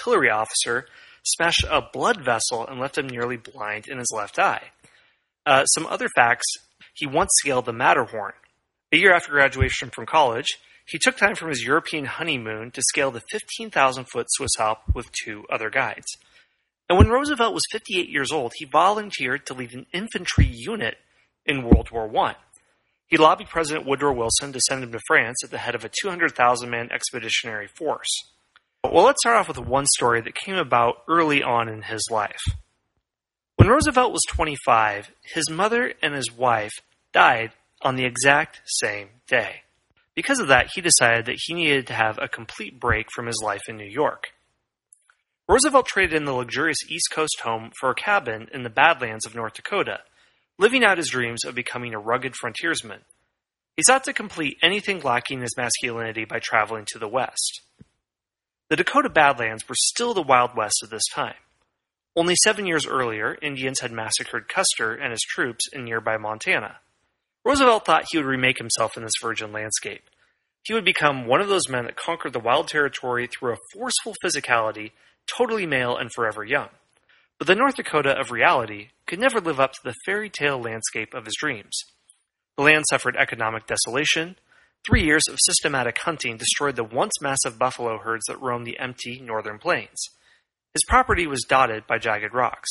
artillery officer smashed a blood vessel and left him nearly blind in his left eye. Some other facts: he once scaled the Matterhorn. A year after graduation from college, he took time from his European honeymoon to scale the 15,000-foot Swiss Alps with 2 other guides. And when Roosevelt was 58 years old, he volunteered to lead an infantry unit in World War I. He lobbied President Woodrow Wilson to send him to France at the head of a 200,000-man expeditionary force. Well, let's start off with one story that came about early on in his life. When Roosevelt was 25, his mother and his wife died on the exact same day. Because of that, he decided that he needed to have a complete break from his life in New York. Roosevelt traded in the luxurious East Coast home for a cabin in the Badlands of North Dakota, living out his dreams of becoming a rugged frontiersman. He sought to complete anything lacking in his masculinity by traveling to the West. The Dakota Badlands were still the Wild West at this time. Only 7 years earlier, Indians had massacred Custer and his troops in nearby Montana. Roosevelt thought he would remake himself in this virgin landscape. He would become one of those men that conquered the wild territory through a forceful physicality, totally male and forever young. But the North Dakota of reality could never live up to the fairy tale landscape of his dreams. The land suffered economic desolation. 3 years of systematic hunting destroyed the once massive buffalo herds that roamed the empty northern plains. His property was dotted by jagged rocks.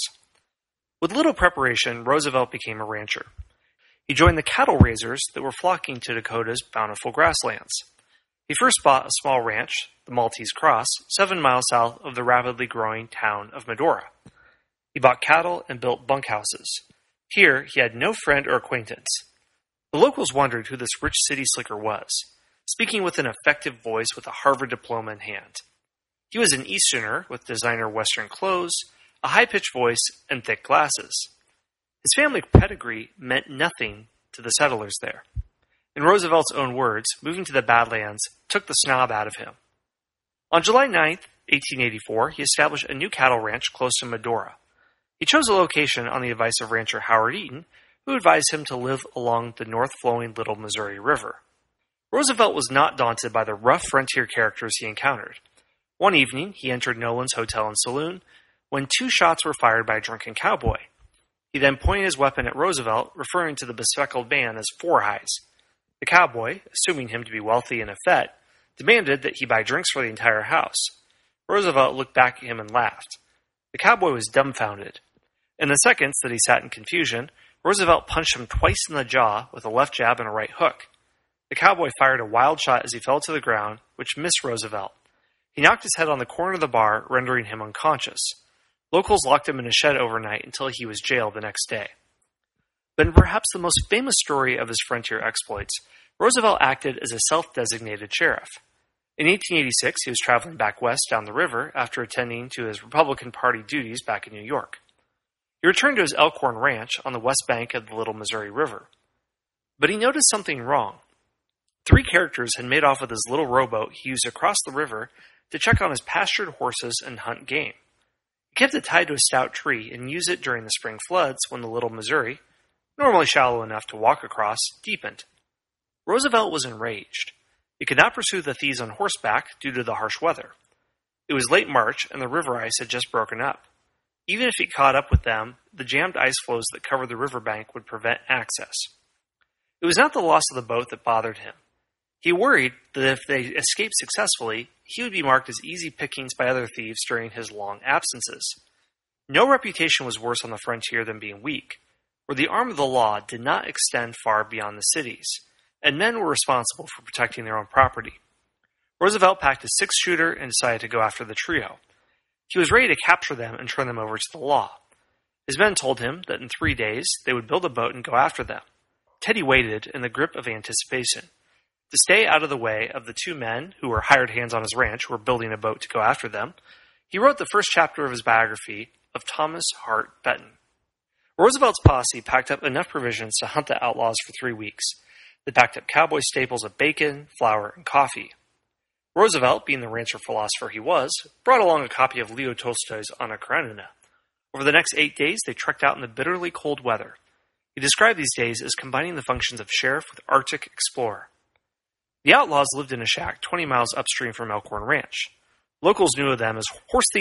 With little preparation, Roosevelt became a rancher. He joined the cattle raisers that were flocking to Dakota's bountiful grasslands. He first bought a small ranch, the Maltese Cross, 7 miles south of the rapidly growing town of Medora. He bought cattle and built bunkhouses. Here, he had no friend or acquaintance. The locals wondered who this rich city slicker was, speaking with an effective voice with a Harvard diploma in hand. He was an Easterner with designer Western clothes, a high-pitched voice, and thick glasses. His family pedigree meant nothing to the settlers there. In Roosevelt's own words, moving to the Badlands took the snob out of him. On July 9, 1884, he established a new cattle ranch close to Medora. He chose a location on the advice of rancher Howard Eaton, who advised him to live along the north-flowing Little Missouri River. Roosevelt was not daunted by the rough frontier characters he encountered. One evening, he entered Nolan's Hotel and Saloon when 2 shots were fired by a drunken cowboy. He then pointed his weapon at Roosevelt, referring to the bespectacled man as Four Eyes. The cowboy, assuming him to be wealthy and a vet, demanded that he buy drinks for the entire house. Roosevelt looked back at him and laughed. The cowboy was dumbfounded. In the seconds that he sat in confusion, Roosevelt punched him twice in the jaw with a left jab and a right hook. The cowboy fired a wild shot as he fell to the ground, which missed Roosevelt. He knocked his head on the corner of the bar, rendering him unconscious. Locals locked him in a shed overnight until he was jailed the next day. But in perhaps the most famous story of his frontier exploits, Roosevelt acted as a self-designated sheriff. In 1886, he was traveling back west down the river after attending to his Republican Party duties back in New York. He returned to his Elkhorn Ranch on the west bank of the Little Missouri River. But he noticed something wrong. 3 characters had made off with his little rowboat he used across the river to check on his pastured horses and hunt game. He kept it tied to a stout tree and used it during the spring floods when the Little Missouri, normally shallow enough to walk across, deepened. Roosevelt was enraged. He could not pursue the thieves on horseback due to the harsh weather. It was late March and the river ice had just broken up. Even if he caught up with them, the jammed ice floes that covered the riverbank would prevent access. It was not the loss of the boat that bothered him. He worried that if they escaped successfully, he would be marked as easy pickings by other thieves during his long absences. No reputation was worse on the frontier than being weak, where the arm of the law did not extend far beyond the cities, and men were responsible for protecting their own property. Roosevelt packed a 6-shooter and decided to go after the trio. He was ready to capture them and turn them over to the law. His men told him that in 3 days they would build a boat and go after them. Teddy waited in the grip of anticipation. To stay out of the way of the 2 men who were hired hands on his ranch who were building a boat to go after them, he wrote the first chapter of his biography of Thomas Hart Benton. Roosevelt's posse packed up enough provisions to hunt the outlaws for 3 weeks. They packed up cowboy staples of bacon, flour, and coffee. Roosevelt, being the rancher philosopher he was, brought along a copy of Leo Tolstoy's Anna Karenina. Over the next 8 days, they trekked out in the bitterly cold weather. He described these days as combining the functions of sheriff with Arctic explorer. The outlaws lived in a shack 20 miles upstream from Elkhorn Ranch. Locals knew of them as horse thieves